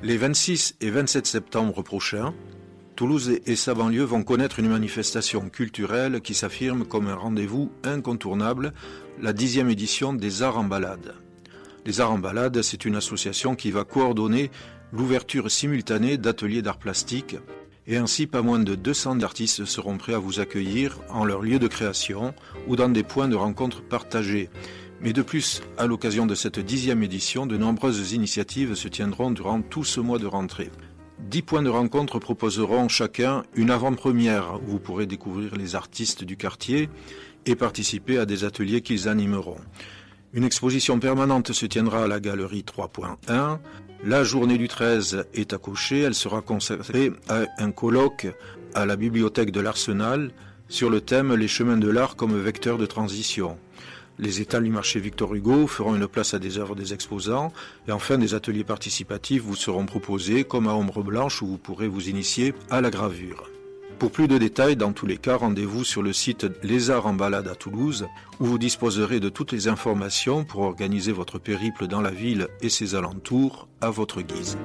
Les 26 et 27 septembre prochains, Toulouse et sa banlieue vont connaître une manifestation culturelle qui s'affirme comme un rendez-vous incontournable, la 10e édition des Arts en Balade. Les Arts en Balade, c'est une association qui va coordonner l'ouverture simultanée d'ateliers d'art plastique et ainsi pas moins de 200 artistes seront prêts à vous accueillir en leur lieu de création ou dans des points de rencontre partagés. Mais de plus, à l'occasion de cette 10e édition, de nombreuses initiatives se tiendront durant tout ce mois de rentrée. 10 points de rencontre proposeront chacun une avant-première où vous pourrez découvrir les artistes du quartier et participer à des ateliers qu'ils animeront. Une exposition permanente se tiendra à la galerie 3.1. La journée du 13 est à cocher. Elle sera consacrée à un colloque à la bibliothèque de l'Arsenal sur le thème « Les chemins de l'art comme vecteur de transition ». Les étals du marché Victor Hugo feront une place à des œuvres des exposants et enfin des ateliers participatifs vous seront proposés comme à Ombre Blanche où vous pourrez vous initier à la gravure. Pour plus de détails, dans tous les cas, rendez-vous sur le site Les Arts en Balade à Toulouse où vous disposerez de toutes les informations pour organiser votre périple dans la ville et ses alentours à votre guise.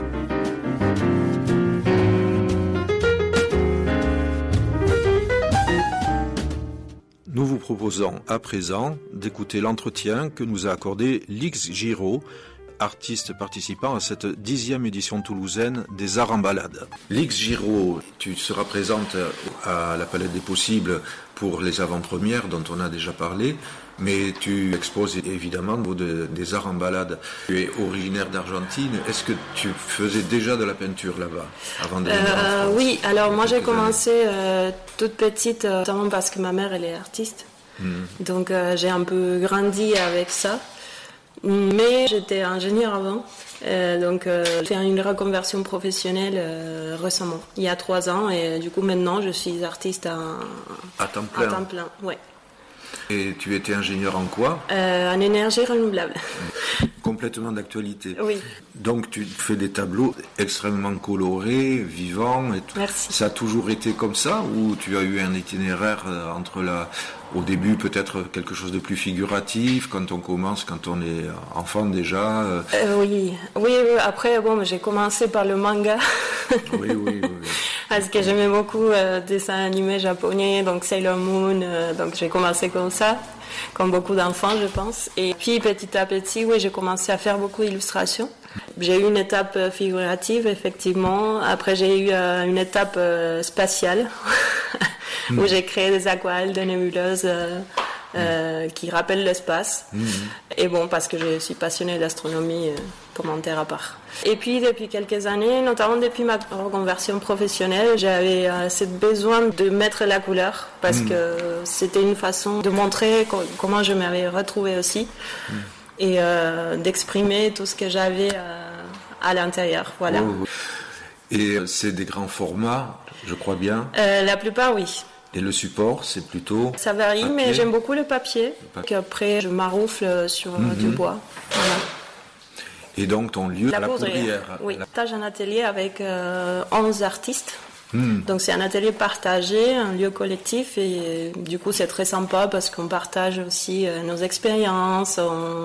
Nous vous proposons à présent d'écouter l'entretien que nous a accordé Lix Giraud, artiste participant à cette 10e édition toulousaine des Arts en Balade. Lix Giraud, tu seras présente à la Palette des Possibles pour les avant-premières dont on a déjà parlé, mais tu exposes évidemment des Arts en Balade. Tu es originaire d'Argentine. Est-ce que tu faisais déjà de la peinture là-bas avant de venir en France? Oui, alors moi j'ai commencé toute petite, notamment parce que ma mère elle est artiste. Donc j'ai un peu grandi avec ça. Mais j'étais ingénieure avant, donc j'ai fait une reconversion professionnelle récemment, il y a 3 ans, et du coup maintenant je suis artiste à temps plein. À temps plein, ouais. Et tu étais ingénieur en quoi? En énergie renouvelable. Complètement d'actualité. Oui. Donc tu fais des tableaux extrêmement colorés, vivants et tout. Merci. Ça a toujours été comme ça ou tu as eu un itinéraire au début peut-être quelque chose de plus figuratif quand on commence, quand on est enfant déjà Oui. Après bon, j'ai commencé par le manga. Oui. Parce que j'aimais beaucoup dessins animés japonais, donc Sailor Moon, donc j'ai commencé comme ça, comme beaucoup d'enfants je pense. Et puis petit à petit, oui, j'ai commencé à faire beaucoup d'illustrations. J'ai eu une étape figurative, effectivement. Après j'ai eu une étape spatiale, où j'ai créé des aquarelles de nébuleuses qui rappellent l'espace. Et bon, parce que je suis passionnée d'astronomie, commentaire à part. Et puis depuis quelques années, notamment depuis ma reconversion professionnelle, j'avais ce besoin de mettre la couleur parce que c'était une façon de montrer comment je m'avais retrouvée aussi et d'exprimer tout ce que j'avais à l'intérieur. Voilà. Et c'est des grands formats, je crois bien. La plupart, oui. Et le support, c'est plutôt... Ça varie, papier. Mais j'aime beaucoup le papier. Après, je maroufle sur du bois. Voilà. Et donc, ton lieu, la Poudrière. Oui, je partage un atelier avec 11 artistes. Donc, c'est un atelier partagé, un lieu collectif. Et du coup, c'est très sympa parce qu'on partage aussi nos expériences.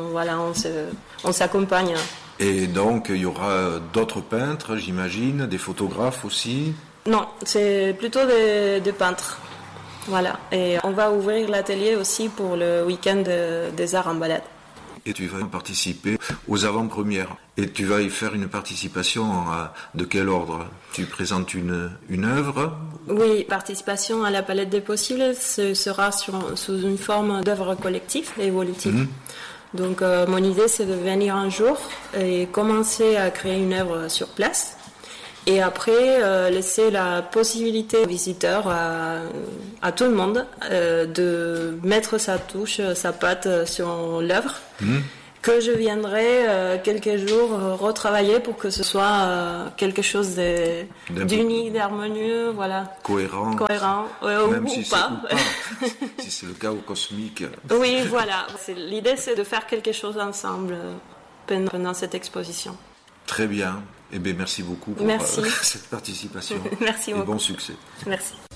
On s'accompagne. Et donc, il y aura d'autres peintres, j'imagine, des photographes aussi? Non, c'est plutôt des peintres. Voilà. Et on va ouvrir l'atelier aussi pour le week-end des Arts en Balade. Et tu vas participer aux avant-premières. Et tu vas y faire une participation de quel ordre? Tu présentes une œuvre? Oui, participation à la Palette des Possibles, ce sera sous une forme d'œuvre collective et évolutive. Donc mon idée c'est de venir un jour et commencer à créer une œuvre sur place. Et après, laisser la possibilité aux visiteurs, à tout le monde, de mettre sa touche, sa patte sur l'œuvre, que je viendrai quelques jours retravailler pour que ce soit quelque chose d'unique, d'harmonieux, voilà. Cohérent. Même ou si pas. Si c'est le cas au cosmique. Oui, voilà. L'idée, c'est de faire quelque chose ensemble pendant cette exposition. Très bien. Eh bien, merci beaucoup pour cette participation. Merci beaucoup. Et bon succès. Merci.